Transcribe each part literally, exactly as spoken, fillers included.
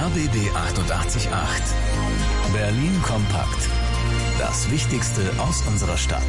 B B achtundachtzig Komma acht. Berlin kompakt. Das Wichtigste aus unserer Stadt.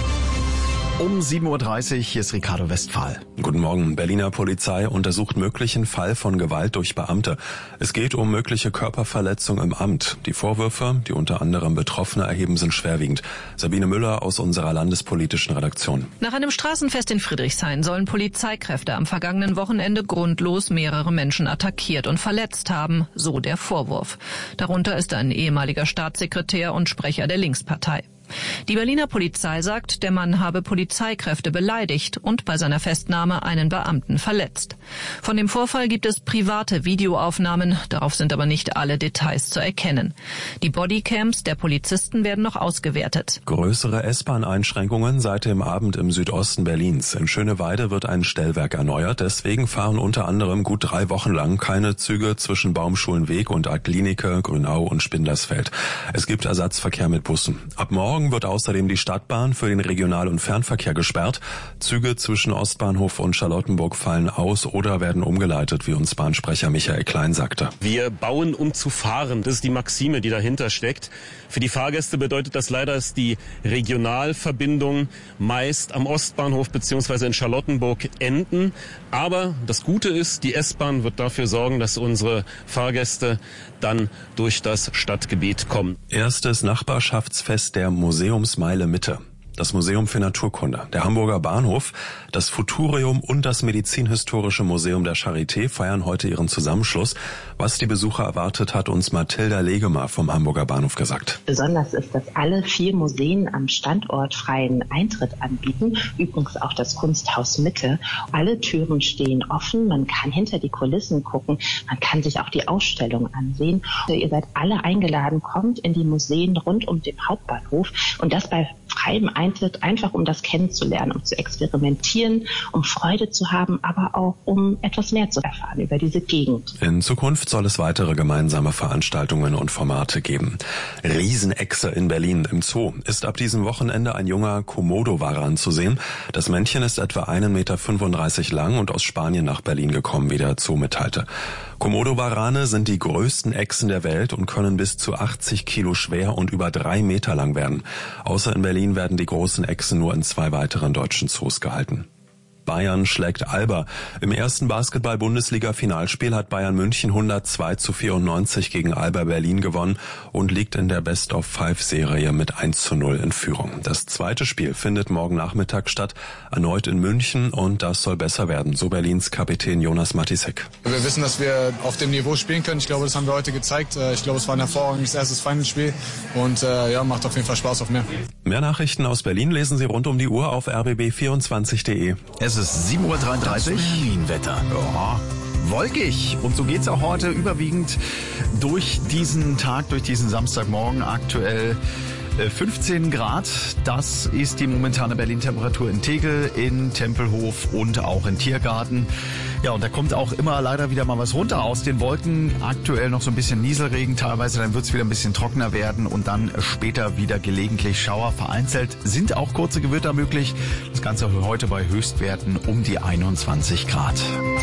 Um sieben Uhr dreißig, hier ist Ricardo Westphal. Guten Morgen. Berliner Polizei untersucht möglichen Fall von Gewalt durch Beamte. Es geht um mögliche Körperverletzung im Amt. Die Vorwürfe, die unter anderem Betroffene erheben, sind schwerwiegend. Sabine Müller aus unserer landespolitischen Redaktion. Nach einem Straßenfest in Friedrichshain sollen Polizeikräfte am vergangenen Wochenende grundlos mehrere Menschen attackiert und verletzt haben, so der Vorwurf. Darunter ist ein ehemaliger Staatssekretär und Sprecher der Linkspartei. Die Berliner Polizei sagt, der Mann habe Polizeikräfte beleidigt und bei seiner Festnahme einen Beamten verletzt. Von dem Vorfall gibt es private Videoaufnahmen, darauf sind aber nicht alle Details zu erkennen. Die Bodycams der Polizisten werden noch ausgewertet. Größere S-Bahn-Einschränkungen seit dem Abend im Südosten Berlins. In Schöneweide wird ein Stellwerk erneuert, deswegen fahren unter anderem gut drei Wochen lang keine Züge zwischen Baumschulenweg und Aglinike, Grünau und Spindlersfeld. Es gibt Ersatzverkehr mit Bussen. Ab morgen Morgen wird außerdem die Stadtbahn für den Regional- und Fernverkehr gesperrt. Züge zwischen Ostbahnhof und Charlottenburg fallen aus oder werden umgeleitet, wie uns Bahnsprecher Michael Klein sagte. Wir bauen, um zu fahren. Das ist die Maxime, die dahinter steckt. Für die Fahrgäste bedeutet das leider, dass die Regionalverbindungen meist am Ostbahnhof bzw. in Charlottenburg enden. Aber das Gute ist, die S-Bahn wird dafür sorgen, dass unsere Fahrgäste dann durch das Stadtgebiet kommen. Erstes Nachbarschaftsfest der Museumsmeile Mitte. Das Museum für Naturkunde, der Hamburger Bahnhof, das Futurium und das Medizinhistorische Museum der Charité feiern heute ihren Zusammenschluss. Was die Besucher erwartet, hat uns Mathilda Legemer vom Hamburger Bahnhof gesagt. Besonders ist, dass alle vier Museen am Standort freien Eintritt anbieten, übrigens auch das Kunsthaus Mitte. Alle Türen stehen offen, man kann hinter die Kulissen gucken, man kann sich auch die Ausstellung ansehen. Ihr seid alle eingeladen, kommt in die Museen rund um den Hauptbahnhof und das bei freiem Eintritt, einfach um das kennenzulernen, um zu experimentieren, um Freude zu haben, aber auch um etwas mehr zu erfahren über diese Gegend. In Zukunft soll es weitere gemeinsame Veranstaltungen und Formate geben. Riesenechse in Berlin im Zoo ist ab diesem Wochenende ein junger Komodo-Varan zu sehen. Das Männchen ist etwa einen Meter fünfunddreißig lang und aus Spanien nach Berlin gekommen, wie der Zoo mitteilte. Komodo-Varane sind die größten Echsen der Welt und können bis zu achtzig Kilo schwer und über drei Meter lang werden. Außer in Berlin werden die großen Echsen nur in zwei weiteren deutschen Zoos gehalten. Bayern schlägt Alba. Im ersten Basketball-Bundesliga-Finalspiel hat Bayern München hundertzwei zu vierundneunzig gegen Alba Berlin gewonnen und liegt in der Best-of-Five-Serie mit eins zu null in Führung. Das zweite Spiel findet morgen Nachmittag statt, erneut in München, und das soll besser werden, so Berlins Kapitän Jonas Matisek. Wir wissen, dass wir auf dem Niveau spielen können. Ich glaube, das haben wir heute gezeigt. Ich glaube, es war ein hervorragendes erstes Finalspiel und äh, ja, macht auf jeden Fall Spaß auf mehr. Mehr Nachrichten aus Berlin lesen Sie rund um die Uhr auf r b b vierundzwanzig punkt de. Es ist sieben Uhr dreiunddreißig. Berlin-Wetter. Ja, wolkig. Und so geht's auch heute überwiegend durch diesen Tag, durch diesen Samstagmorgen. Aktuell fünfzehn Grad. Das ist die momentane Berlin-Temperatur in Tegel, in Tempelhof und auch in Tiergarten. Ja, und da kommt auch immer leider wieder mal was runter aus den Wolken. Aktuell noch so ein bisschen Nieselregen teilweise, dann wird es wieder ein bisschen trockener werden und dann später wieder gelegentlich Schauer. Vereinzelt sind auch kurze Gewitter möglich. Das Ganze heute bei Höchstwerten um die einundzwanzig Grad.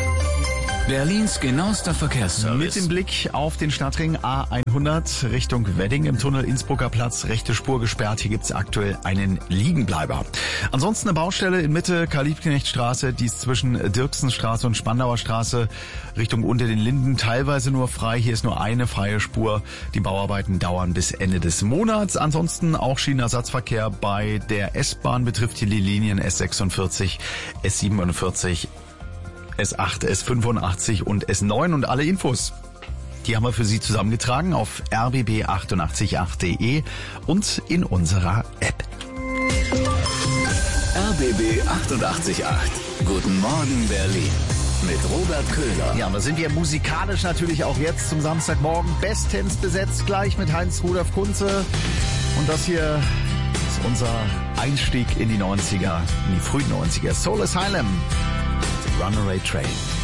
Berlins genauester Verkehrsservice. Mit dem Blick auf den Stadtring A hundert Richtung Wedding im Tunnel Innsbrucker Platz, rechte Spur gesperrt. Hier gibt's aktuell einen Liegenbleiber. Ansonsten eine Baustelle in Mitte, Karl-Liebknecht-Straße, die ist zwischen Dirksenstraße und Spandauer Straße Richtung unter den Linden teilweise nur frei. Hier ist nur eine freie Spur. Die Bauarbeiten dauern bis Ende des Monats. Ansonsten auch Schienenersatzverkehr bei der S-Bahn betrifft hier die Linien S sechsundvierzig, S siebenundvierzig, S acht, S fünfundachtzig und S neun, und alle Infos, die haben wir für Sie zusammengetragen auf r b b achtundachtzig punkt acht punkt de und in unserer App. R b b achtundachtzig Komma acht. Guten Morgen Berlin mit Robert Köhler. Ja, da sind wir musikalisch natürlich auch jetzt zum Samstagmorgen bestens besetzt, gleich mit Heinz-Rudolf Kunze. Und das hier ist unser Einstieg in die neunziger, in die frühen neunziger. Soul Asylum. Runaway Train.